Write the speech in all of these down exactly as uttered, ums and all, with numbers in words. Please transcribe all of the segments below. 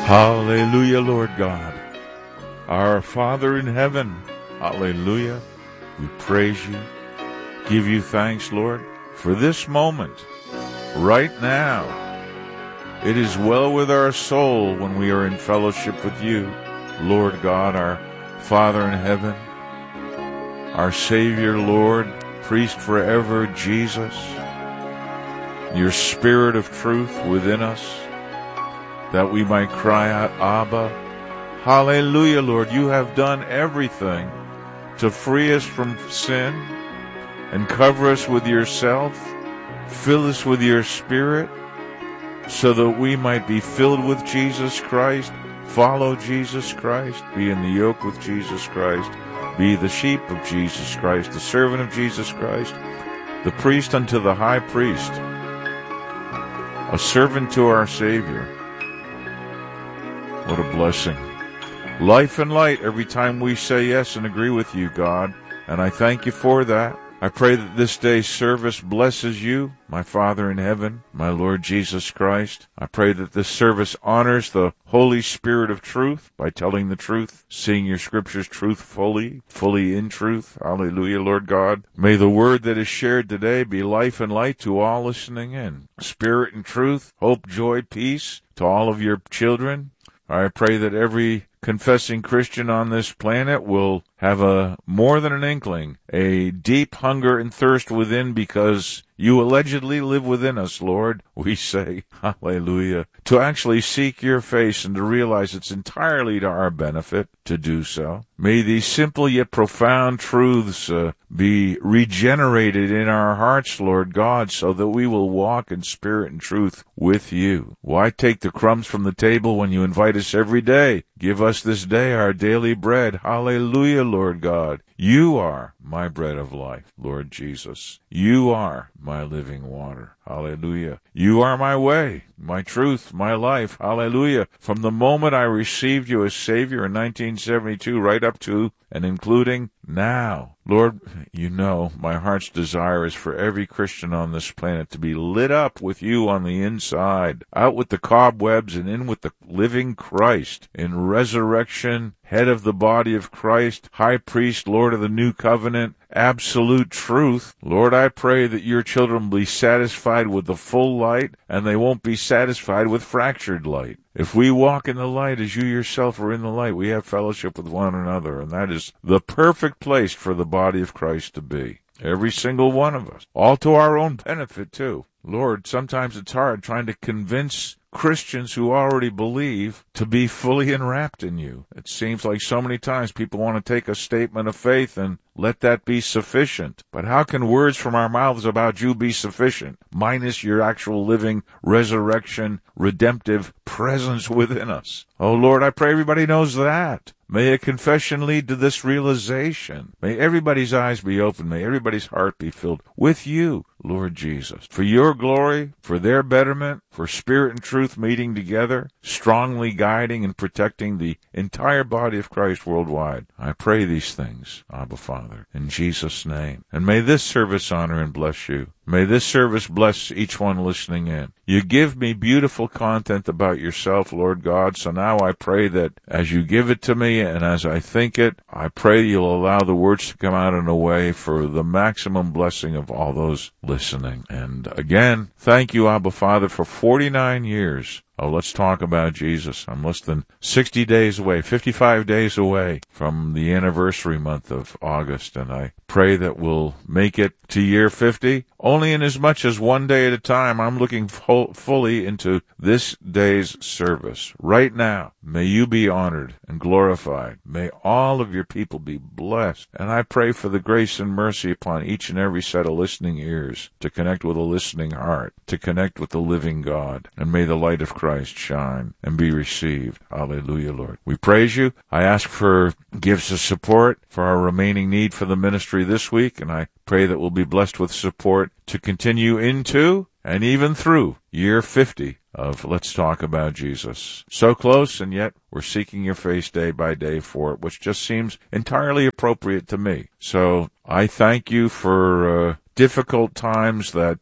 Hallelujah, Lord God. Our Father in heaven, hallelujah. We praise you, give you thanks, Lord, for this moment, right now. It is well with our soul when we are in fellowship with you, Lord God, our Father in heaven, our Savior, Lord, priest forever, Jesus, your Spirit of truth within us, that we might cry out, Abba. Hallelujah, Lord, you have done everything to free us from sin and cover us with yourself, fill us with your Spirit, so that we might be filled with Jesus Christ, follow Jesus Christ, be in the yoke with Jesus Christ, be the sheep of Jesus Christ, the servant of Jesus Christ, the priest unto the high priest, a servant to our Savior. What a blessing. Life and light every time we say yes and agree with you, God, and I thank you for that. I pray that this day's service blesses you, my Father in heaven, my Lord Jesus Christ. I pray that this service honors the Holy Spirit of truth by telling the truth, seeing your scriptures truthfully, fully in truth. Hallelujah, Lord God. May the word that is shared today be life and light to all listening in. Spirit and truth, hope, joy, peace to all of your children. I pray that every confessing Christian on this planet will have a more than an inkling, a deep hunger and thirst within, because you allegedly live within us, Lord. We say, hallelujah, to actually seek your face and to realize it's entirely to our benefit to do so. May these simple yet profound truths uh, be regenerated in our hearts, Lord God, so that we will walk in spirit and truth with you. Why take the crumbs from the table when you invite us every day? Give us this day our daily bread. Hallelujah, Lord God. You are my bread of life, Lord Jesus. You are my living water. Hallelujah. You are my way, my truth, my life. Hallelujah. From the moment I received you as Savior in nineteen seventy-two right up to and including now. Lord, you know my heart's desire is for every Christian on this planet to be lit up with you on the inside, out with the cobwebs and in with the living Christ, in resurrection, head of the body of Christ, high priest, Lord of the new covenant, absolute truth. Lord, I pray that your children will be satisfied with the full light, and they won't be satisfied with fractured light. If we walk in the light as you yourself are in the light, we have fellowship with one another, and that is the perfect place for the body of Christ to be. Every single one of us. All to our own benefit, too. Lord, sometimes it's hard trying to convince Christians who already believe to be fully enwrapped in you. It seems like so many times people want to take a statement of faith and let that be sufficient. But how can words from our mouths about you be sufficient, minus your actual living resurrection, redemptive presence within us? Oh, Lord, I pray everybody knows that. May a confession lead to this realization. May everybody's eyes be open. May everybody's heart be filled with you, Lord Jesus. For your glory, for their betterment, for spirit and truth meeting together, strongly guiding and protecting the entire body of Christ worldwide. I pray these things, Abba Father, in Jesus' name. And may this service honor and bless you. May this service bless each one listening in. You give me beautiful content about yourself, Lord God, so now I pray that as you give it to me and as I think it, I pray you'll allow the words to come out in a way for the maximum blessing of all those listening. And again, thank you, Abba Father, for forty-nine years. Oh, let's talk about Jesus. I'm less than sixty days away, fifty-five days away from the anniversary month of August, and I pray that we'll make it to year fifty. Only in as much as one day at a time, I'm looking full, fully into this day's service. Right now, may you be honored and glorified. May all of your people be blessed. And I pray for the grace and mercy upon each and every set of listening ears to connect with a listening heart, to connect with the living God. And may the light of Christ shine and be received. Hallelujah, Lord. We praise you. I ask for gifts of support for our remaining need for the ministry this week, and I pray that we'll be blessed with support to continue into and even through year fifty of Let's Talk About Jesus. So close, and yet we're seeking your face day by day for it, which just seems entirely appropriate to me. So I thank you for uh, difficult times that uh,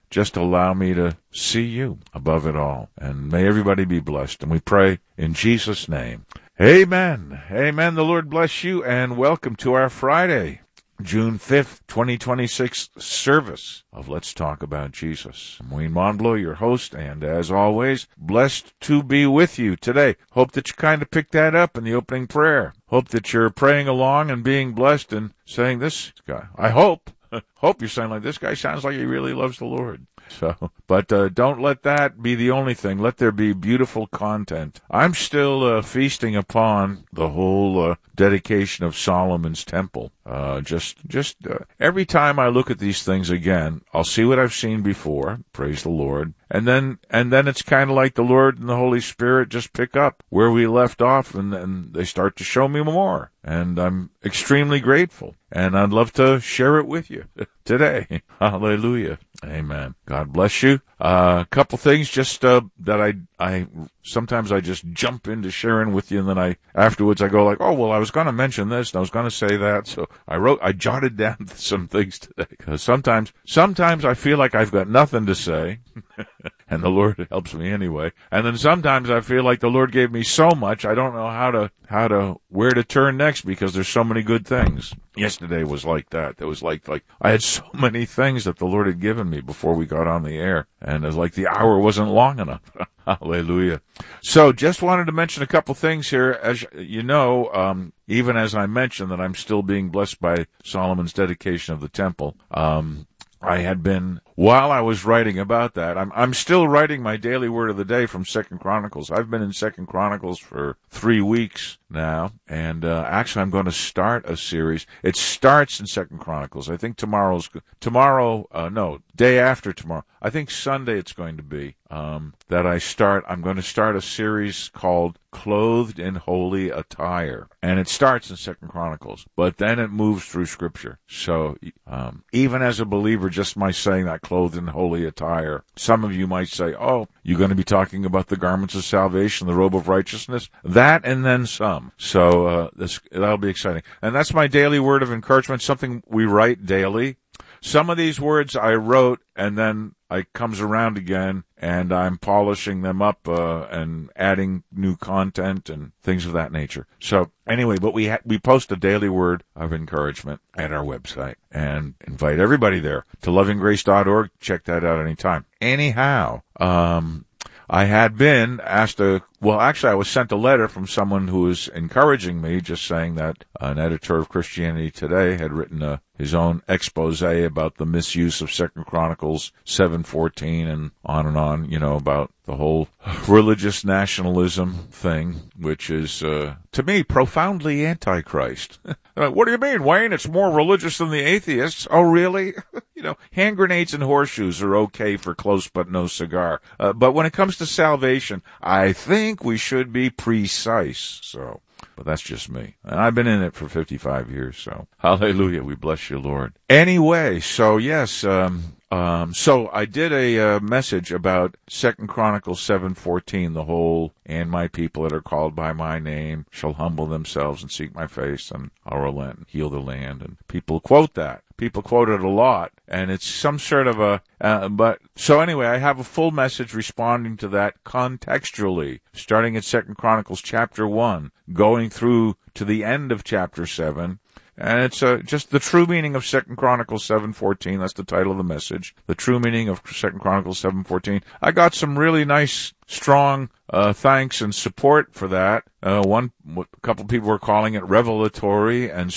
just allow me to see you above it all. And may everybody be blessed. And we pray in Jesus' name. Amen. Amen. The Lord bless you, and welcome to our Friday, June fifth, twenty twenty-six service of Let's Talk About Jesus. I'm Wayne Monblow, your host, and as always, blessed to be with you today. Hope that you kind of picked that up in the opening prayer. Hope that you're praying along and being blessed and saying, this guy, I hope, hope you're saying like, this guy sounds like he really loves the Lord. So, but uh, don't let that be the only thing. Let there be beautiful content. I'm still uh, feasting upon the whole uh, dedication of Solomon's temple. Uh, just, just uh, every time I look at these things again, I'll see what I've seen before. Praise the Lord. And then, and then it's kind of like the Lord and the Holy Spirit just pick up where we left off, and then they start to show me more. And I'm extremely grateful. And I'd love to share it with you today. Hallelujah. Amen. God bless you. A uh, couple things just uh, that I, I sometimes I just jump into sharing with you, and then I afterwards I go like, oh well, I was going to mention this, and I was going to say that, so I wrote, I jotted down some things today, because sometimes, sometimes I feel like I've got nothing to say, and the Lord helps me anyway, and then sometimes I feel like the Lord gave me so much I don't know how to how to where to turn next, because there's so many good things. Yesterday was like that. It was like like I had so many things that the Lord had given me before we got on the air, and it was like the hour wasn't long enough. Hallelujah. So just wanted to mention a couple things here. As you know, um, even as I mentioned that I'm still being blessed by Solomon's dedication of the temple, um, I had been, while I was writing about that, I'm I'm still writing my daily word of the day from Second Chronicles. I've been in Second Chronicles for three weeks now, and uh, actually I'm going to start a series. It starts in Second Chronicles. I think tomorrow's tomorrow. Uh, no, day after tomorrow. I think Sunday it's going to be um, that I start. I'm going to start a series called Clothed in Holy Attire, and it starts in Second Chronicles, but then it moves through Scripture. So um, even as a believer, just my saying that, clothed in holy attire, some of you might say, oh, you're going to be talking about the garments of salvation, the robe of righteousness, that and then some. So uh, this that'll be exciting. And that's my daily word of encouragement, something we write daily. Some of these words I wrote, and then it comes around again, and I'm polishing them up uh, and adding new content and things of that nature. So anyway, but we ha- we post a daily word of encouragement at our website, and invite everybody there to loving grace dot org. Check that out anytime. Anyhow, um, I had been asked a, well, actually I was sent a letter from someone who was encouraging me, just saying that an editor of Christianity Today had written a, his own expose about the misuse of Second Chronicles seven fourteen and on and on, you know, about the whole religious nationalism thing, which is, uh, to me, profoundly antichrist. What do you mean, Wayne? It's more religious than the atheists. Oh, really? You know, hand grenades and horseshoes are okay for close but no cigar. Uh, but when it comes to salvation, I think we should be precise. So, but that's just me. And I've been in it for fifty-five years, so hallelujah, we bless you, Lord. Anyway, so yes, um, um, so I did a uh, message about Second Chronicles seven fourteen, the whole, and my people that are called by my name shall humble themselves and seek my face, and I'll relent and heal the land. And people quote that. People quote it a lot, and it's some sort of a, uh, but, so anyway, I have a full message responding to that contextually, starting at Second Chronicles chapter one, going through to the end of chapter seven, and it's uh, just the true meaning of Second Chronicles seven fourteen. That's the title of the message. The true meaning of Second Chronicles seven fourteen. I got some really nice, strong uh thanks and support for that. Uh, one, a couple of people were calling it revelatory, and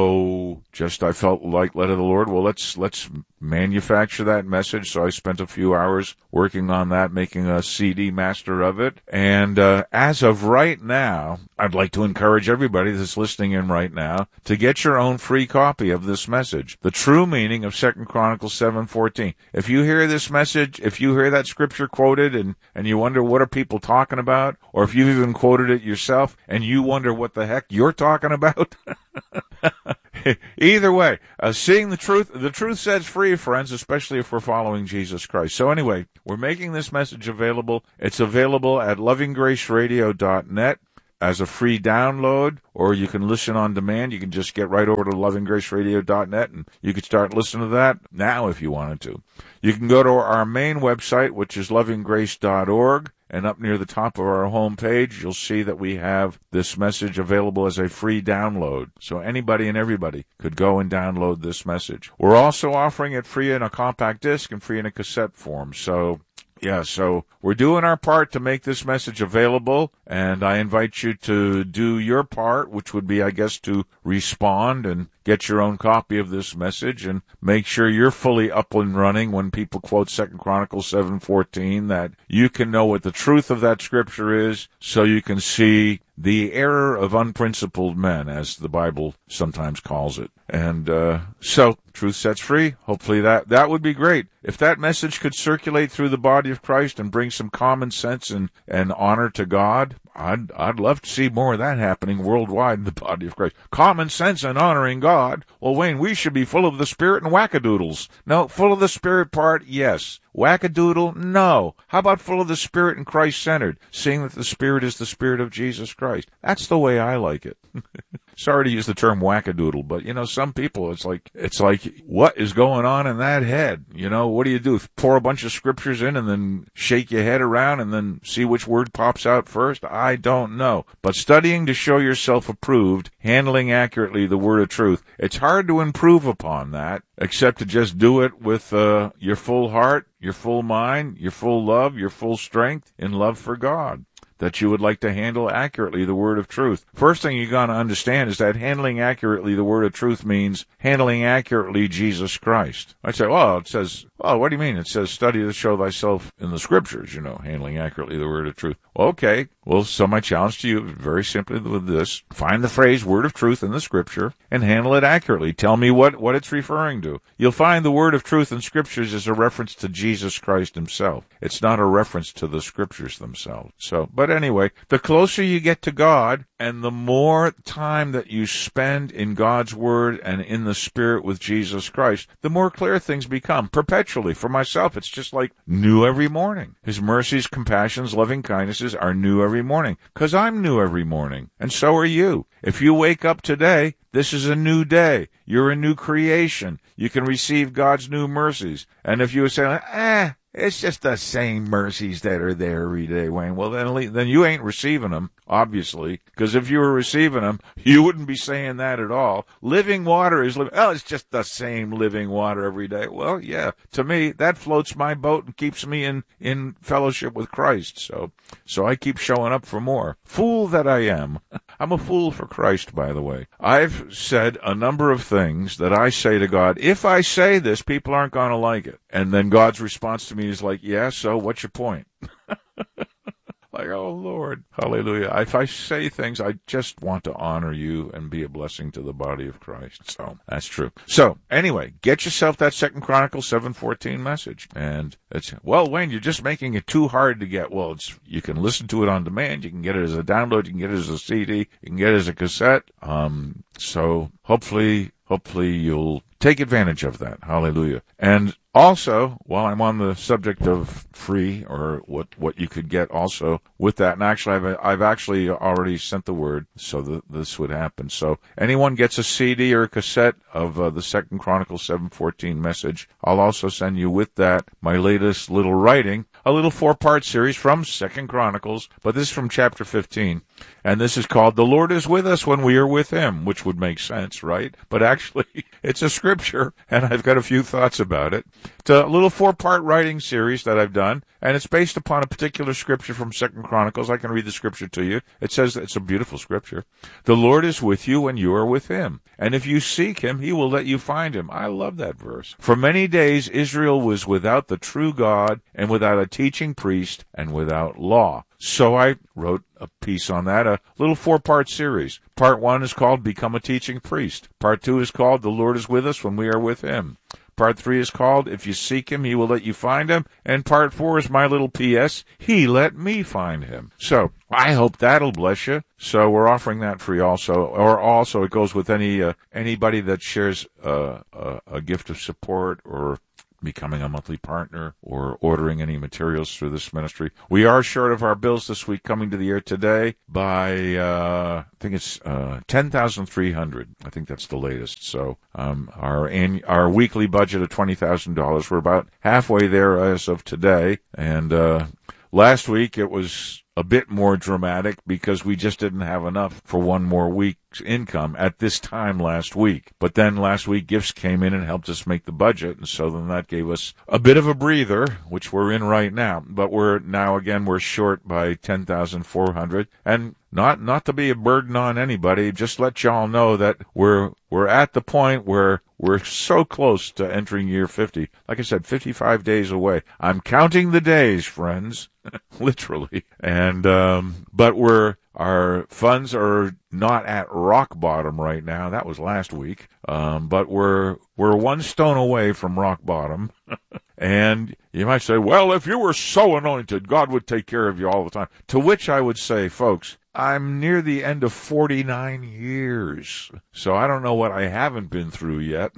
so just I felt like led of the Lord. Well, let's let's manufacture that message. So I spent a few hours working on that, making a C D master of it. And uh, as of right now, I'd like to encourage everybody that's listening in right now to get your own free copy of this message, the true meaning of Second Chronicles seven fourteen. If you hear this message, if you hear that scripture quoted, and and you wonder what are people talking about, or if you've even quoted it yourself and you wonder what the heck you're talking about, either way, uh, seeing the truth, the truth sets free, friends, especially if we're following Jesus Christ. So anyway, we're making this message available. It's available at loving grace radio dot net. as a free download, or you can listen on demand. You can just get right over to loving grace radio dot net, and you can start listening to that now if you wanted to. You can go to our main website, which is loving grace dot org. And up near the top of our home page, you'll see that we have this message available as a free download. So anybody and everybody could go and download this message. We're also offering it free in a compact disc and free in a cassette form. So, yeah, so we're doing our part to make this message available, and I invite you to do your part, which would be, I guess, to respond and get your own copy of this message and make sure you're fully up and running when people quote Second Chronicles seven fourteen, that you can know what the truth of that scripture is, so you can see the error of unprincipled men, as the Bible sometimes calls it. And uh so, truth sets free. Hopefully that that would be great. If that message could circulate through the body of Christ and bring some common sense and, and honor to God, I'd I'd love to see more of that happening worldwide in the body of Christ. Common sense and honoring God. Well, Wayne, we should be full of the Spirit and wackadoodles. No, full of the Spirit part, yes. Wackadoodle, no. How about full of the Spirit and Christ-centered, seeing that the Spirit is the Spirit of Jesus Christ? That's the way I like it. Sorry to use the term wackadoodle, but, you know, some people, it's like, it's like, what is going on in that head? You know, what do you do? Pour a bunch of scriptures in and then shake your head around and then see which word pops out first? I don't know. But studying to show yourself approved, handling accurately the word of truth, it's hard to improve upon that, except to just do it with uh, your full heart, your full mind, your full love, your full strength in love for God, that you would like to handle accurately the word of truth. First thing you got to understand is that handling accurately the word of truth means handling accurately Jesus Christ. I say, well, it says, well, what do you mean? It says study to show thyself in the scriptures, you know, handling accurately the word of truth. Well, okay. Well, so my challenge to you, very simply with this, find the phrase word of truth in the scripture and handle it accurately. Tell me what, what it's referring to. You'll find the word of truth in scriptures is a reference to Jesus Christ himself. It's not a reference to the scriptures themselves. So, but anyway, the closer you get to God and the more time that you spend in God's word and in the Spirit with Jesus Christ, the more clear things become. Perpetually, for myself, it's just like new every morning. His mercies, compassions, loving kindnesses are new every morning, because I'm new every morning, and so are you. If you wake up today, this is a new day. You're a new creation. You can receive God's new mercies. And if you say, eh, it's just the same mercies that are there every day, Wayne, well, then, then you ain't receiving them, obviously, because if you were receiving them, you wouldn't be saying that at all. Living water is living. Oh, it's just the same living water every day. Well, yeah, to me, that floats my boat and keeps me in, in fellowship with Christ. So, so I keep showing up for more. Fool that I am. I'm a fool for Christ, by the way. I've said a number of things that I say to God, if I say this, people aren't going to like it. And then God's response to me is like, yeah, so what's your point? Like, oh, Lord, hallelujah. If I say things, I just want to honor you and be a blessing to the body of Christ. So that's true. So anyway, get yourself that Second Chronicles seven fourteen message. And it's, well, Wayne, you're just making it too hard to get. Well, it's, you can listen to it on demand. You can get it as a download. You can get it as a C D. You can get it as a cassette. Um, so hopefully, hopefully you'll take advantage of that. Hallelujah. And also, while I'm on the subject of free, or what, what you could get also with that, and actually I've, I've actually already sent the word so that this would happen. So anyone gets a C D or a cassette of uh, the Second Chronicles seven fourteen message, I'll also send you with that my latest little writing, a little four-part series from Second Chronicles, but this is from chapter fifteen. And this is called The Lord is with us when we are with him, which would make sense, right? But actually, it's a scripture, and I've got a few thoughts about it. It's a little four-part writing series that I've done, and it's based upon a particular scripture from Second Chronicles. I can read the scripture to you. It says, it's a beautiful scripture. The Lord is with you when you are with him, and if you seek him, he will let you find him. I love that verse. For many days Israel was without the true God, and without a teaching priest, and without law. So I wrote a piece on that, a little four-part series. Part one is called Become a Teaching Priest. Part two is called The Lord is with us when we are with him. Part three is called If you seek him, he will let you find him. And part four is my little P S, he let me find him. So I hope that'll bless you. So we're offering that free also. Or also it goes with any uh, anybody that shares uh, a, a gift of support or becoming a monthly partner or ordering any materials through this ministry. We are short of our bills this week, coming to the air today by, uh, I think it's uh, ten thousand three hundred dollars. I think that's the latest. So um, our annu- our weekly budget of twenty thousand dollars, we're about halfway there as of today. And uh, last week it was a bit more dramatic because we just didn't have enough for one more week's income at this time last week. But then last week gifts came in and helped us make the budget, and so then that gave us a bit of a breather, which we're in right now. But we're now again we're short by ten thousand four hundred, and not not to be a burden on anybody, just let y'all know that we're we're at the point where we're so close to entering year fifty. Like I said, fifty-five days away. I'm counting the days, friends. Literally. And, um, but we're, our funds are not at rock bottom right now. That was last week. Um, but we're, we're one stone away from rock bottom. And you might say, well, if you were so anointed, God would take care of you all the time. To which I would say, folks, I'm near the end of forty-nine years. So I don't know what I haven't been through yet.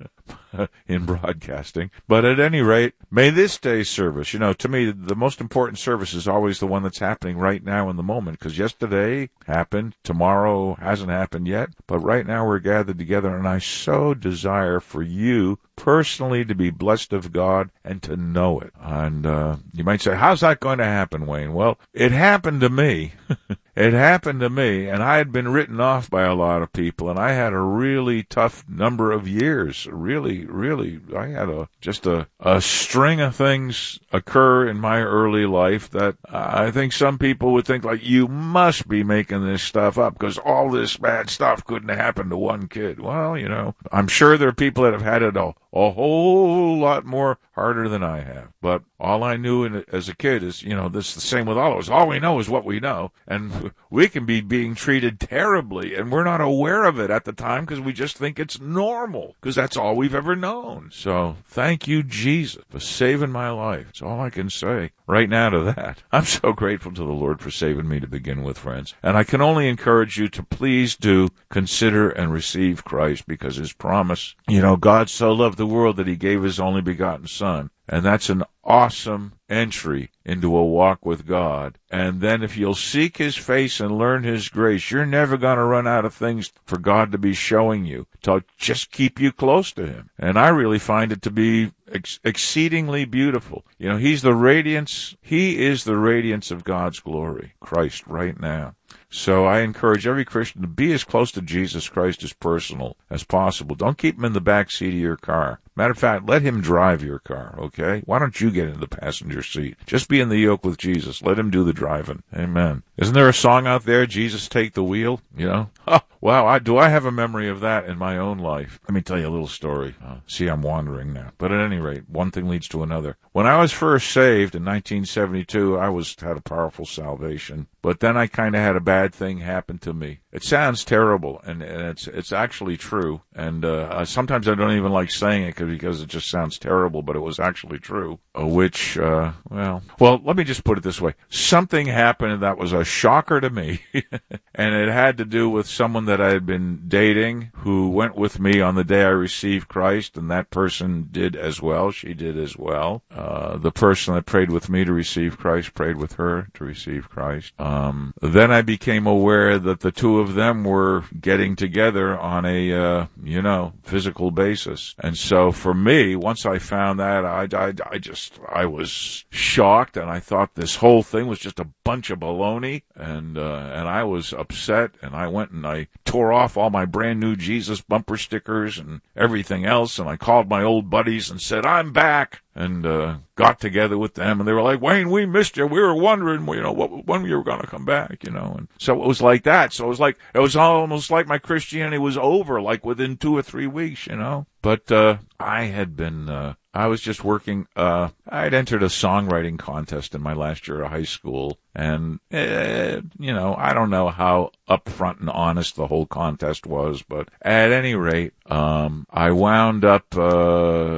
In broadcasting. But at any rate, may this day's service, you know, to me, the most important service is always the one that's happening right now in the moment, because yesterday happened, tomorrow hasn't happened yet, but right now we're gathered together, and I so desire for you personally to be blessed of God and to know it. And uh, you might say, how's that going to happen, Wayne? Well, it happened to me. It happened to me, and I had been written off by a lot of people, and I had a really tough number of years. Really, really, I had a just a, a string of things occur in my early life that I think some people would think, like, you must be making this stuff up because all this bad stuff couldn't happen to one kid. Well, you know, I'm sure there are people that have had it all. A whole lot more harder than I have. But all I knew in, as a kid is, you know, this is the same with all of us. All we know is what we know. And we can be being treated terribly, and we're not aware of it at the time because we just think it's normal because that's all we've ever known. So thank you, Jesus, for saving my life. That's all I can say right now to that. I'm so grateful to the Lord for saving me to begin with, friends. And I can only encourage you to please do consider and receive Christ, because his promise, you know, God so loved the world that he gave his only begotten Son. And that's an awesome entry into a walk with God. And then if you'll seek his face and learn his grace, you're never going to run out of things for God to be showing you to just keep you close to him. And I really find it to be ex- exceedingly beautiful. You know, he's the radiance, he is the radiance of God's glory, Christ, right now. So I encourage every Christian to be as close to Jesus Christ as personal as possible. Don't keep him in the back seat of your car. Matter of fact, let him drive your car, okay? Why don't you get in the passenger seat? Just be in the yoke with Jesus. Let him do the driving. Amen. Isn't there a song out there, Jesus Take the Wheel? You know? Oh, wow, I, do I have a memory of that in my own life? Let me tell you a little story. Uh, see, I'm wandering now. But at any rate, one thing leads to another. When I was first saved in nineteen seventy-two, I was had a powerful salvation. But then I kind of had a bad thing happen to me. It sounds terrible, and, and it's it's actually true. And uh, sometimes I don't even like saying it because it just sounds terrible, but it was actually true. Uh, which, uh, well, well, let me just put it this way. Something happened that was a shocker to me, and it had to do with someone that I had been dating who went with me on the day I received Christ, and that person did as well. She did as well. Uh, the person that prayed with me to receive Christ prayed with her to receive Christ. Um, then I became aware that the two of them were getting together on a, uh, you know, physical basis. And so for me, once I found that, I, I, I just, I was shocked, and I thought this whole thing was just a bunch of baloney, and, uh, and I was upset, and I went and I tore off all my brand new Jesus bumper stickers and everything else, and I called my old buddies and said, I'm back. And uh got together with them, and they were like, Wayne, we missed you. We were wondering, you know, what, when you were going to come back, you know. And so it was like that. So it was like, it was almost like my Christianity was over, like within two or three weeks, you know. But uh I had been, uh I was just working, uh I'd entered a songwriting contest in my last year of high school, and, uh, you know, I don't know how upfront and honest the whole contest was, but at any rate, um I wound up uh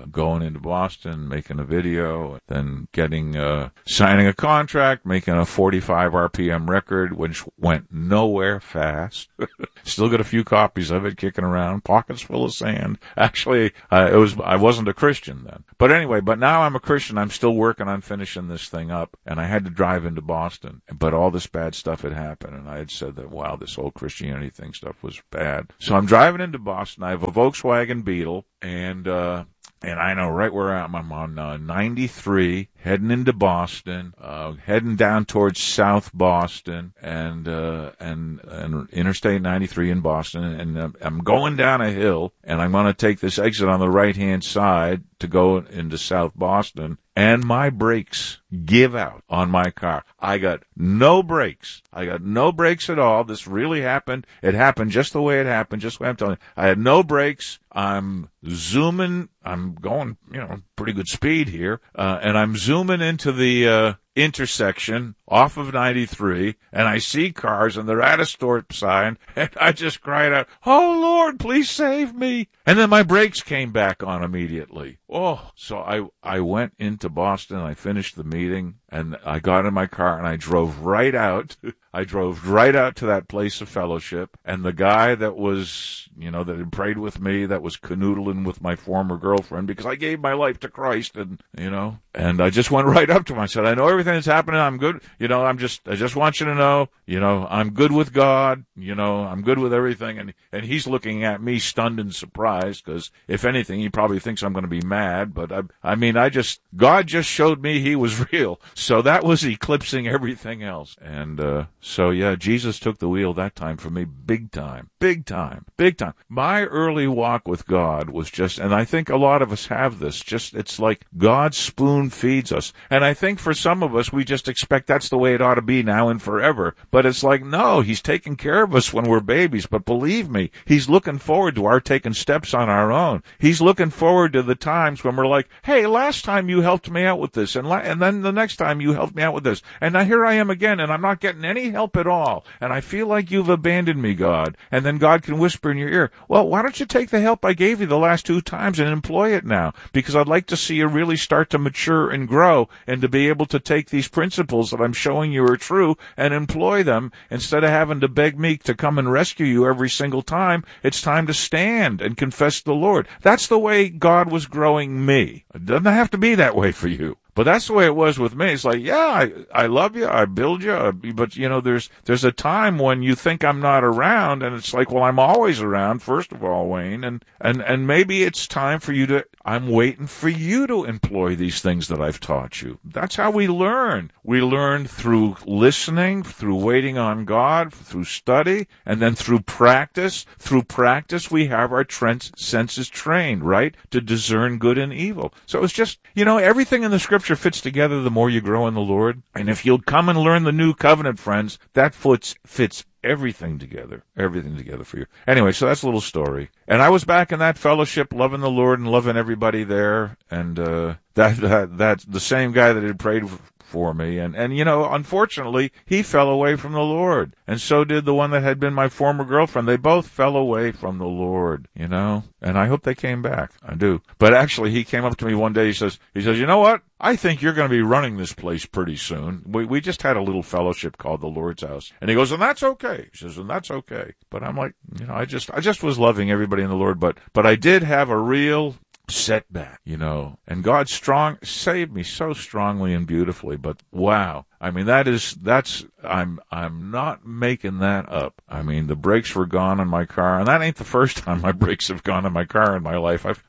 going into Boston, making a video, then getting, uh, signing a contract, making a forty-five R P M record, which went nowhere fast. Still got a few copies of it kicking around, pockets full of sand. Actually, uh, it was, I wasn't a Christian then. But anyway, but now I'm a Christian. I'm still working on finishing this thing up, and I had to drive into Boston. But all this bad stuff had happened, and I had said that, wow, this whole Christianity thing stuff was bad. So I'm driving into Boston. I have a Volkswagen Beetle, and, uh, and I know right where I'm. I'm on uh, ninety-three, heading into Boston, uh, heading down towards South Boston, and uh, and and Interstate ninety-three in Boston. And uh, I'm going down a hill, and I'm going to take this exit on the right-hand side to go into South Boston. And my brakes give out on my car. I got no brakes. I got no brakes at all. This really happened. It happened just the way it happened, just the way I'm telling you. I had no brakes. I'm zooming. I'm going, you know, pretty good speed here. Uh, and I'm zooming into the, uh, intersection off of ninety-three, and I see cars, and they're at a stop sign, and I just cried out, "Oh, Lord, please save me." And then my brakes came back on immediately. Oh, so I, I went into Boston, I finished the meeting, and I got in my car, and I drove right out. I drove right out to that place of fellowship, and the guy that was, you know, that had prayed with me, that was canoodling with my former girlfriend, because I gave my life to Christ, and, you know, and I just went right up to him. I said, "I know everything that's happening. I'm good. You know, I'm just, I just want you to know, you know, I'm good with God. You know, I'm good with everything." And, and he's looking at me stunned and surprised, because if anything, he probably thinks I'm going to be mad. But I, I mean, I just, God just showed me he was real. So that was eclipsing everything else. And, uh, so yeah, Jesus took the wheel that time for me, big time, big time, big time. My early walk with God was just, and I think a lot of us have this, just, it's like God spoon feeds us. And I think for some of us, we just expect that's the way it ought to be now and forever. But it's like, no, he's taking care of us when we're babies. But believe me, he's looking forward to our taking steps on our own. He's looking forward to the times when we're like, "Hey, last time you helped me out with this, and la- and then the next time you helped me out with this, and now here I am again, and I'm not getting any help at all, and I feel like you've abandoned me, God." And then God can whisper in your ear, "Well, why don't you take the help I gave you the last two times and employ it now? Because I'd like to see you really start to mature and grow, and to be able to take these principles that I'm showing you are true and employ them, instead of having to beg me to come and rescue you every single time. It's time to stand and confess the Lord." That's the way God was growing me. It doesn't have to be that way for you. But that's the way it was with me. It's like, yeah, I, I love you, I build you, but, you know, there's there's a time when you think I'm not around, and it's like, well, I'm always around, first of all, Wayne, and, and, and maybe it's time for you to, I'm waiting for you to employ these things that I've taught you. That's how we learn. We learn through listening, through waiting on God, through study, and then through practice. Through practice, we have our trans- senses trained, right, to discern good and evil. So it's just, you know, everything in the Scripture fits together the more you grow in the Lord. And if you'll come and learn the new covenant, friends, that fits, fits everything together, everything together for you. Anyway, so that's a little story. And I was back in that fellowship, loving the Lord and loving everybody there. And uh, that that that's the same guy that had prayed for me. And, and, you know, unfortunately, he fell away from the Lord. And so did the one that had been my former girlfriend. They both fell away from the Lord, you know. And I hope they came back. I do. But actually, he came up to me one day. He says, he says, "You know what? I think you're going to be running this place pretty soon. We we just had a little fellowship called the Lord's House." And he goes, "And that's okay." He says, "And that's okay." But I'm like, you know, I just I just was loving everybody in the Lord. But but I did have a real setback, you know, and God strong saved me so strongly and beautifully. But wow, I mean, that is that's I'm I'm not making that up. I mean, the brakes were gone on my car, and that ain't the first time my brakes have gone on my car in my life. I've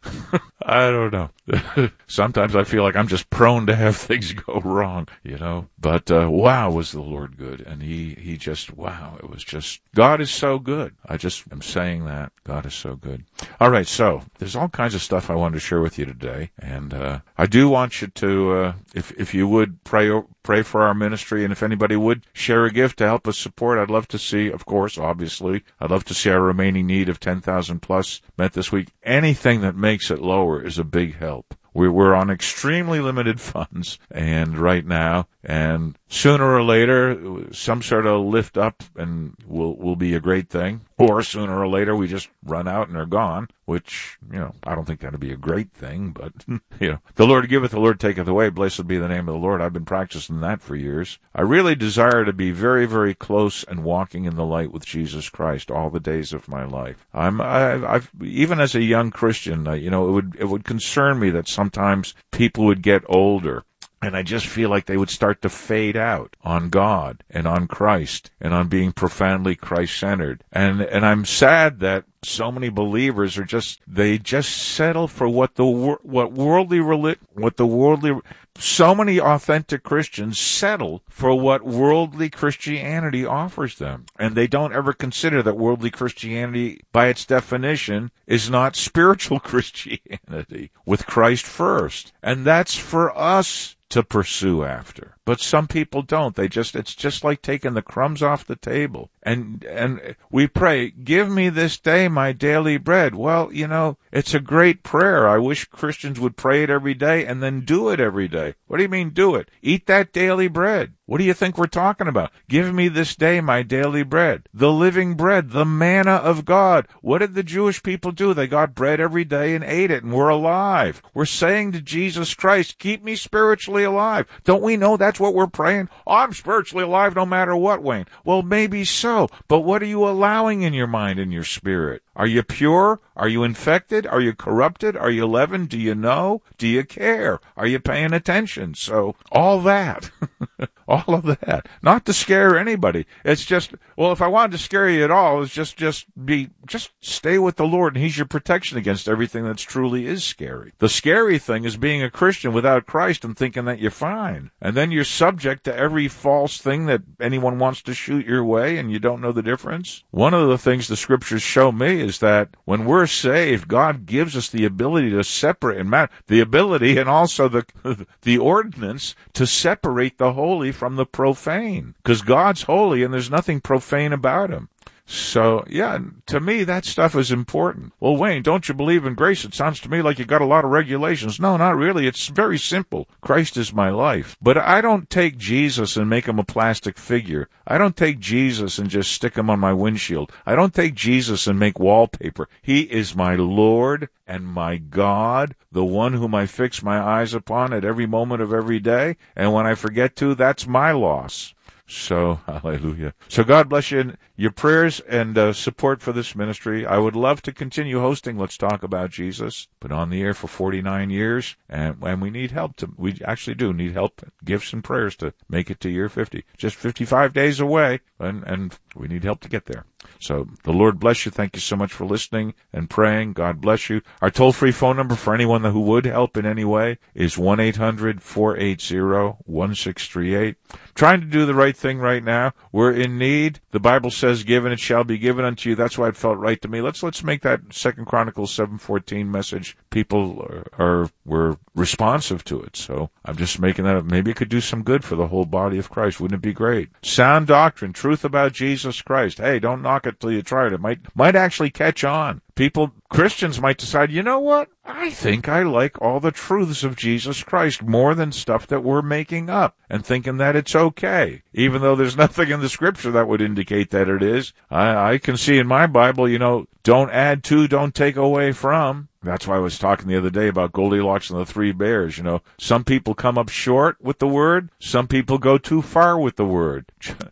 I don't know. Sometimes I feel like I'm just prone to have things go wrong, you know. But uh, wow, was the Lord good, and he he just wow, it was just God is so good. I just am saying that God is so good. All right, so there's all kinds of stuff I wanted to share with you today, and uh, I do want you to, uh, if if you would pray pray for our ministry, and if anybody would share a gift to help us support, I'd love to see, of course, obviously, I'd love to see our remaining need of ten thousand plus met this week. Anything that makes it lower is a big help. We we're on extremely limited funds, and right now, And sooner or later, some sort of lift up and will will be a great thing. Or sooner or later, we just run out and are gone, which, you know, I don't think that'd be a great thing, but, you know, the Lord giveth, the Lord taketh away. Blessed be the name of the Lord. I've been practicing that for years. I really desire to be very, very close and walking in the light with Jesus Christ all the days of my life. I'm, I, I've, even as a young Christian, uh, you know, it would, it would concern me that sometimes people would get older. And I just feel like they would start to fade out on God and on Christ and on being profoundly Christ-centered. And and I'm sad that so many believers are just, they just settle for what the what worldly what the worldly so many authentic Christians settle for what worldly Christianity offers them. And they don't ever consider that worldly Christianity, by its definition, is not spiritual Christianity with Christ first. And that's for us to pursue after. But some people don't. They just, it's just like taking the crumbs off the table. And, and we pray, give me this day my daily bread. Well, you know, it's a great prayer. I wish Christians would pray it every day and then do it every day. What do you mean do it? Eat that daily bread. What do you think we're talking about? Give me this day my daily bread. The living bread, the manna of God. What did the Jewish people do? They got bread every day and ate it, and we're alive. We're saying to Jesus Christ, keep me spiritually alive. Don't we know that's what we're praying? Oh, I'm spiritually alive no matter what, Wayne. Well, maybe so, but what are you allowing in your mind and your spirit? Are you pure? Are you infected? Are you corrupted? Are you leavened? Do you know? Do you care? Are you paying attention? So, all that. all of that. Not to scare anybody. It's just, well, if I wanted to scare you at all, it's just, just be, just stay with the Lord, and He's your protection against everything that's truly is scary. The scary thing is being a Christian without Christ and thinking that you're fine. And then you're subject to every false thing that anyone wants to shoot your way, and you don't know the difference. One of the things the Scriptures show me is that when we're saved, God gives us the ability to separate, and ma- the ability and also the the ordinance to separate the holy from the profane. Because God's holy and there's nothing profane about Him. So, yeah, to me, that stuff is important. Well, Wayne, don't you believe in grace? It sounds to me like you got a lot of regulations. No, not really. It's very simple. Christ is my life. But I don't take Jesus and make Him a plastic figure. I don't take Jesus and just stick Him on my windshield. I don't take Jesus and make wallpaper. He is my Lord and my God, the one whom I fix my eyes upon at every moment of every day. And when I forget to, that's my loss. So, hallelujah. So God bless you in your prayers and uh, support for this ministry. I would love to continue hosting Let's Talk About Jesus. Been on the air for forty-nine years, and, and we need help to, we actually do need help, gifts and prayers to make it to year fifty. Just fifty-five days away, and, and we need help to get there. So the Lord bless you. Thank you so much for listening and praying. God bless you. Our toll-free phone number for anyone who would help in any way is one eight hundred four eight zero one six three eight. Trying to do the right thing right now. We're in need. The Bible says, "Given it shall be given unto you." That's why it felt right to me. Let's let's make that Second Chronicles seven fourteen message. People are, are were responsive to it. So I'm just making that up. Maybe it could do some good for the whole body of Christ. Wouldn't it be great? Sound doctrine, truth about Jesus Christ. Hey, don't knock it till you try it. It might might actually catch on. People, Christians might decide, you know what? I think I like all the truths of Jesus Christ more than stuff that we're making up and thinking that it's okay, even though there's nothing in the Scripture that would indicate that it is. I, I can see in my Bible, you know, don't add to, don't take away from. That's why I was talking the other day about Goldilocks and the Three Bears. You know, some people come up short with the word. Some people go too far with the word.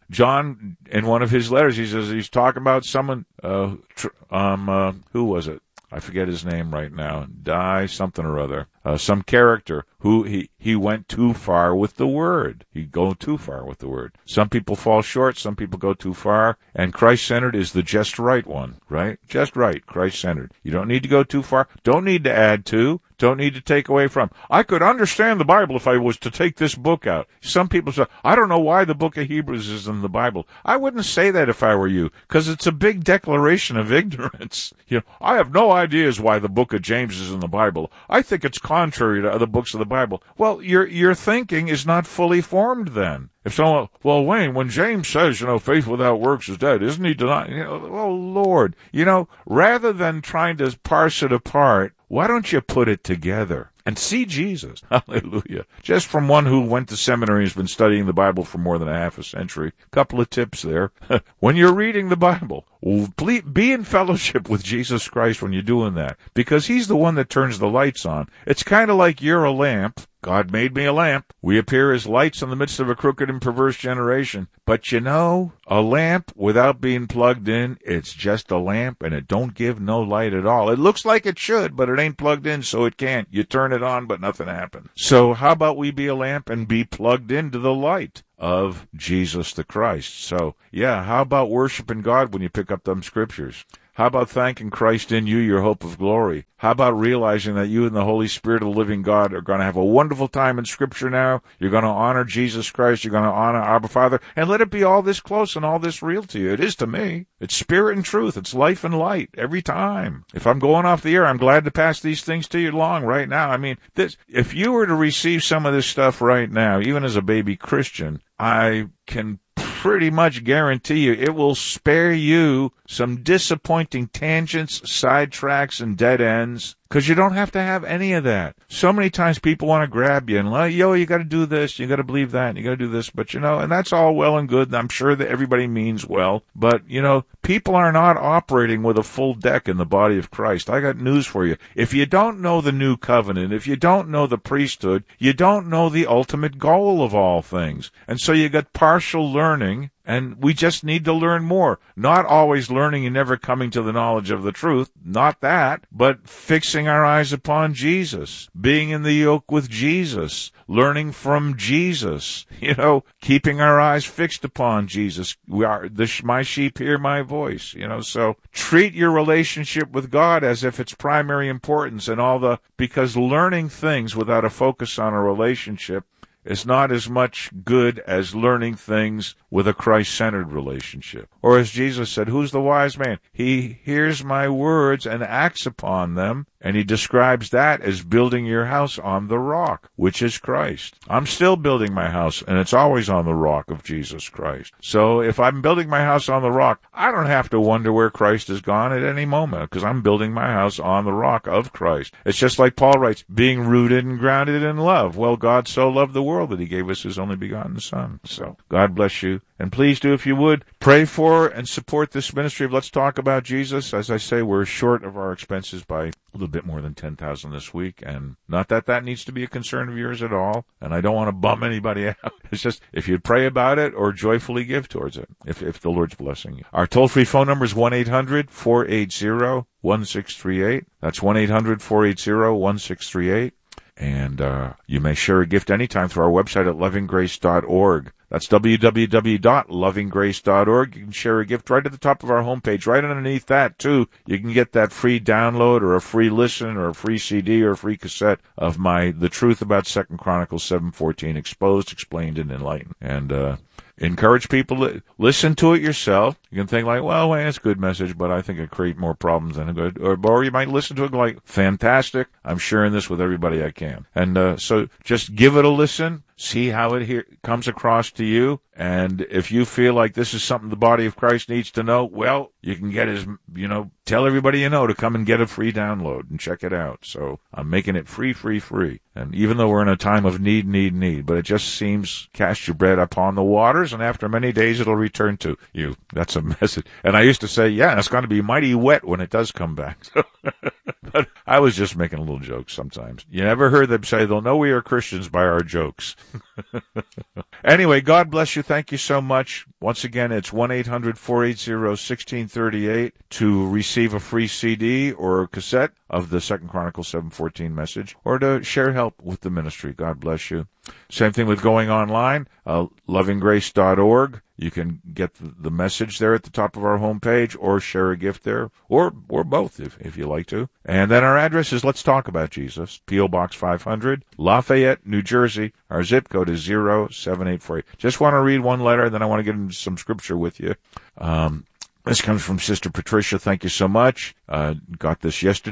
John, in one of his letters, he says he's talking about someone, uh, tr- um, uh, who was it? I forget his name right now. Die something or other. Uh, some character who he, he went too far with the word. He go too far with the word. Some people fall short. Some people go too far. And Christ-centered is the just right one, right? Just right, Christ-centered. You don't need to go too far. Don't need to add to. Don't need to take away from. I could understand the Bible if I was to take this book out. Some people say, I don't know why the book of Hebrews is in the Bible. I wouldn't say that if I were you, because it's a big declaration of ignorance. You know, I have no ideas why the book of James is in the Bible. I think it's contrary to other books of the Bible. Well, your your thinking is not fully formed then. If someone, well, Wayne, when James says, you know, faith without works is dead, isn't he denying? You know, oh, Lord, you know, rather than trying to parse it apart, Why don't you put it together and see Jesus? Hallelujah. Just from one who went to seminary and has been studying the Bible for more than a half a century. A couple of tips there. When you're reading the Bible, please be in fellowship with Jesus Christ when you're doing that, because he's the one that turns the lights on. It's kind of like you're a lamp. God made me a lamp. We appear as lights in the midst of a crooked and perverse generation. But you know, a lamp without being plugged in, it's just a lamp and it don't give no light at all. It looks like it should, but it ain't plugged in, so it can't. You turn it on, but nothing happens. So how about we be a lamp and be plugged into the light of Jesus the Christ? So, yeah, how about worshiping God when you pick up them scriptures? How about thanking Christ in you, your hope of glory? How about realizing that you and the Holy Spirit of the living God are going to have a wonderful time in Scripture now? You're going to honor Jesus Christ. You're going to honor Abba Father. And let it be all this close and all this real to you. It is to me. It's spirit and truth. It's life and light every time. If I'm going off the air, I'm glad to pass these things to you along right now. I mean, this, if you were to receive some of this stuff right now, even as a baby Christian, I can pretty much guarantee you it will spare you some disappointing tangents, sidetracks, and dead ends, because you don't have to have any of that. So many times people want to grab you and like, yo, you got to do this, you got to believe that, and you got to do this, but you know, and that's all well and good, and I'm sure that everybody means well, but you know, people are not operating with a full deck in the body of Christ. I got news for you. If you don't know the new covenant, if you don't know the priesthood, you don't know the ultimate goal of all things. And so you got partial learning, and we just need to learn more. Not always learning and never coming to the knowledge of the truth, not that, but fixing our eyes upon Jesus, being in the yoke with Jesus, learning from Jesus, you know, keeping our eyes fixed upon Jesus. We are the my sheep hear my voice, you know, so treat your relationship with God as if it's primary importance and all the, because learning things without a focus on a relationship is not as much good as learning things with a Christ-centered relationship. Or as Jesus said, who's the wise man? He hears my words and acts upon them, and he describes that as building your house on the rock, which is Christ. I'm still building my house, and it's always on the rock of Jesus Christ. So if I'm building my house on the rock, I don't have to wonder where Christ has gone at any moment, because I'm building my house on the rock of Christ. It's just like Paul writes, being rooted and grounded in love. Well, God so loved the world that he gave us his only begotten Son. So God bless you. And please do, if you would, pray for and support this ministry of Let's Talk About Jesus. As I say, we're short of our expenses by a little bit more than ten thousand dollars this week, and not that that needs to be a concern of yours at all, and I don't want to bum anybody out. It's just, if you'd pray about it or joyfully give towards it, if, if the Lord's blessing you. Our toll-free phone number is one eight hundred four eight zero one six three eight. That's one eight hundred four eight zero one six three eight. And uh, you may share a gift anytime through our website at loving grace dot org. That's w w w dot loving grace dot org. You can share a gift right at the top of our homepage. Right underneath that, too, you can get that free download or a free listen or a free C D or a free cassette of my The Truth About Second Chronicles seven fourteen, Exposed, Explained, and Enlightened. And uh encourage people to listen to it yourself. You can think like, well, well, it's a good message, but I think it creates more problems than a good. Or, or you might listen to it like, fantastic, I'm sharing this with everybody I can. And uh, so just give it a listen. See how it here comes across to you. And if you feel like this is something the body of Christ needs to know, well, you can get his, you know, tell everybody you know to come and get a free download and check it out. So I'm making it free, free, free. And even though we're in a time of need, need, need, but it just seems cast your bread upon the waters, and after many days it'll return to you. That's a message. And I used to say, yeah, it's going to be mighty wet when it does come back. But I was just making a little joke sometimes. You never heard them say, they'll know we are Christians by our jokes. Anyway, God bless you. Thank you so much. Once again, it's one eight hundred four eight zero one six three eight to receive a free C D or a cassette of the Second Chronicles seven fourteen message, or to share help with the ministry. God bless you. Same thing with going online, uh, loving grace dot org. You can get the message there at the top of our homepage, or share a gift there, or or both if, if you like to. And then our address is Let's Talk About Jesus, P O Box five hundred, Lafayette, New Jersey. Our zip code is zero seven eight four eight. Just want to read one letter, then I want to get into some scripture with you. Um, This comes from Sister Patricia. Thank you so much. Uh, got this yesterday.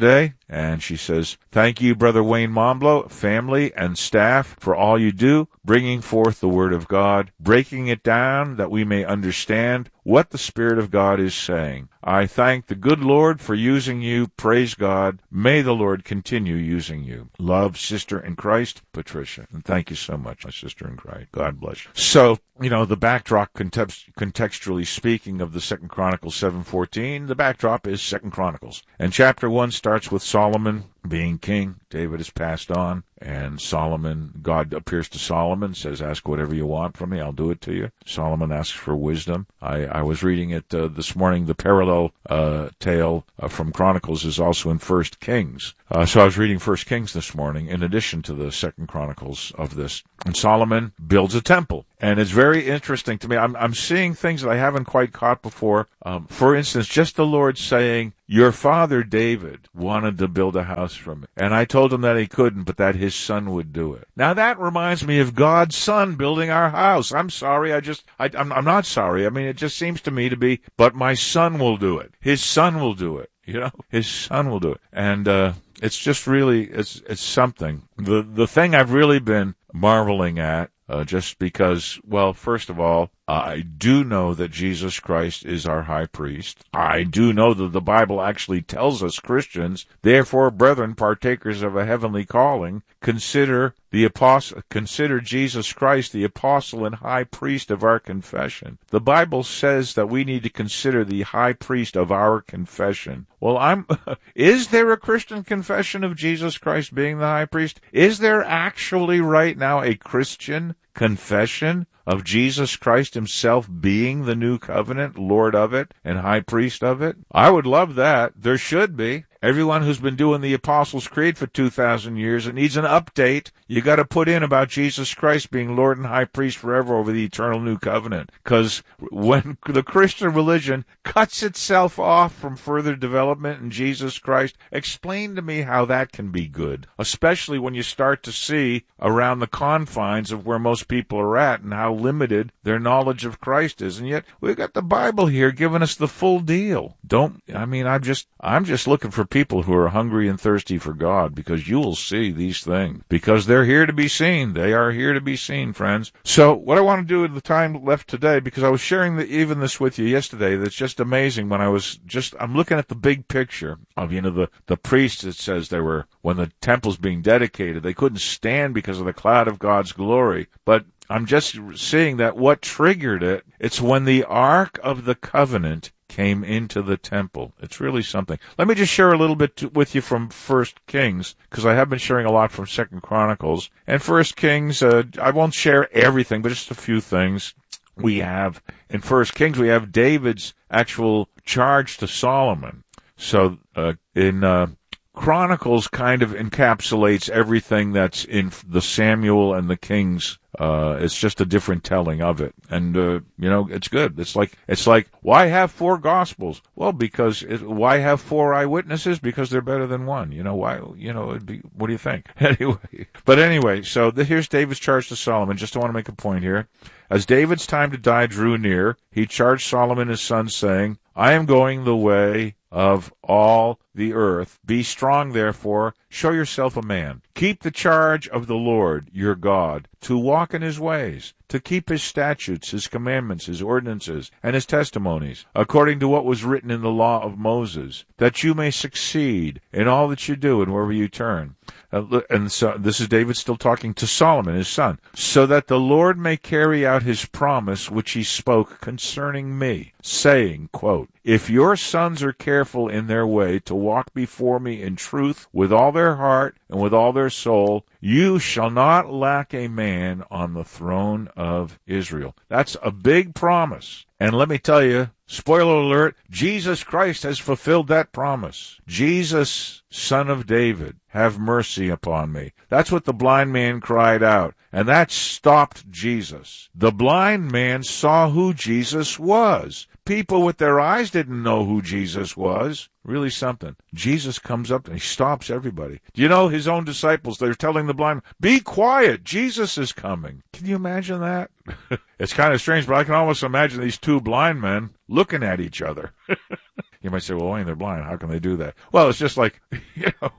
And she says, thank you, Brother Wayne Momblo, family and staff, for all you do, bringing forth the Word of God, breaking it down that we may understand what the Spirit of God is saying. I thank the good Lord for using you. Praise God. May the Lord continue using you. Love, sister in Christ, Patricia. And thank you so much, my sister in Christ. God bless you. So, you know, the backdrop, context, contextually speaking, of the Second Chronicles seven fourteen, the backdrop is Second Chronicles. And chapter one starts with Solomon being king. David has passed on, and Solomon, God appears to Solomon, says, ask whatever you want from me, I'll do it to you. Solomon asks for wisdom. I, I was reading it uh, this morning. The parallel uh, tale uh, from Chronicles is also in First Kings. Uh, so I was reading First Kings this morning in addition to the Second Chronicles of this. And Solomon builds a temple. And it's very interesting to me. I'm, I'm seeing things that I haven't quite caught before. Um, for instance, just the Lord saying, your father David wanted to build a house for me, and I told him that he couldn't, but that his son would do it. Now that reminds me of God's son building our house. I'm sorry, I just, I, I'm, I'm not sorry. I mean, it just seems to me to be, but my son will do it. His son will do it. You know, his son will do it. And, uh, it's just really, it's, it's something. The, the thing I've really been marveling at, uh, just because, well, first of all, I do know that Jesus Christ is our high priest. I do know that the Bible actually tells us Christians, therefore, brethren, partakers of a heavenly calling, consider the apostle, consider Jesus Christ the apostle and high priest of our confession. The Bible says that we need to consider the high priest of our confession. Well, I'm, is there a Christian confession of Jesus Christ being the high priest? Is there actually right now a Christian confession of Jesus Christ himself being the new covenant, Lord of it, and high priest of it? I would love that. There should be. Everyone who's been doing the Apostles' Creed for two thousand years, it needs an update. You got to put in about Jesus Christ being Lord and High Priest forever over the eternal new covenant. Because when the Christian religion cuts itself off from further development in Jesus Christ, explain to me how that can be good. Especially when you start to see around the confines of where most people are at and how limited their knowledge of Christ is. And yet we've got the Bible here giving us the full deal. Don't, I mean, I'm just, I'm just looking for people who are hungry and thirsty for God, because you will see these things. Because they're here to be seen. They are here to be seen, friends. So what I want to do with the time left today, because I was sharing the, even this with you yesterday, that's just amazing when I was just, I'm looking at the big picture of, you know, the, the priests. It says they were, when the temple's being dedicated, they couldn't stand because of the cloud of God's glory. But I'm just seeing that what triggered it, it's when the Ark of the Covenant came into the temple. It's really something. Let me just share a little bit to, with you from First Kings, because I have been sharing a lot from Second Chronicles. And First Kings, uh, I won't share everything, but just a few things. We have, in First Kings, we have David's actual charge to Solomon. So uh, in uh, Chronicles kind of encapsulates everything that's in the Samuel and the Kings. Uh, it's just a different telling of it. And, uh, you know, it's good. It's like, it's like, why have four gospels? Well, because, it, why have four eyewitnesses? Because they're better than one. You know, why, you know, it'd be, what do you think? Anyway, but anyway, so the, here's David's charge to Solomon. Just want to make a point here. As David's time to die drew near, he charged Solomon his son, saying, I am going the way of all the earth. Be strong, therefore, show yourself a man. Keep the charge of the Lord your God, to walk in his ways, to keep his statutes, his commandments, his ordinances, and his testimonies, according to what was written in the law of Moses, that you may succeed in all that you do and wherever you turn. Uh, and so this is David still talking to Solomon, his son, so that the Lord may carry out his promise which he spoke concerning me, saying, quote, if your sons are careful in their way to walk before me in truth with all their heart and with all their soul, you shall not lack a man on the throne of Israel. That's a big promise. And let me tell you, spoiler alert, Jesus Christ has fulfilled that promise. Jesus, Son of David, have mercy upon me. That's what the blind man cried out, and that stopped Jesus. The blind man saw who Jesus was. People with their eyes didn't know who Jesus was. Really something. Jesus comes up and he stops everybody. Do you know his own disciples, they're telling the blind, be quiet, Jesus is coming. Can you imagine that? It's kind of strange, but I can almost imagine these two blind men looking at each other. You might say, well, Wayne, they're blind. How can they do that? Well, it's just like, you know,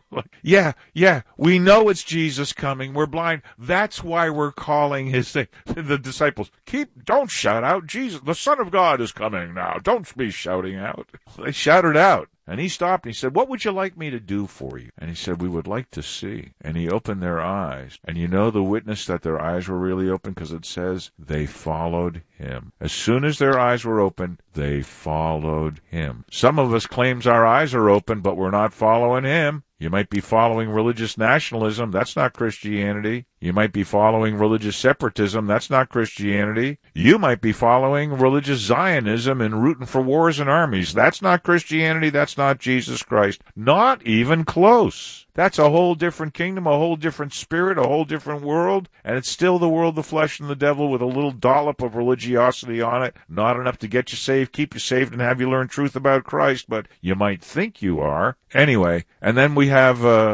Yeah, yeah, we know it's Jesus coming. We're blind. That's why we're calling his thing. The disciples, keep, don't shout out, Jesus, the Son of God is coming now. Don't be shouting out. They shouted out. And he stopped and he said, what would you like me to do for you? And he said, we would like to see. And he opened their eyes. And you know the witness that their eyes were really open? Because it says they followed him. As soon as their eyes were open, they followed him. Some of us claims our eyes are open, but we're not following him. You might be following religious nationalism. That's not Christianity. You might be following religious separatism. That's not Christianity. You might be following religious Zionism and rooting for wars and armies. That's not Christianity. That's not Jesus Christ. Not even close. That's a whole different kingdom, a whole different spirit, a whole different world, and it's still the world, the flesh, and the devil with a little dollop of religiosity on it. Not enough to get you saved, keep you saved, and have you learn truth about Christ, but you might think you are. Anyway, and then we have uh,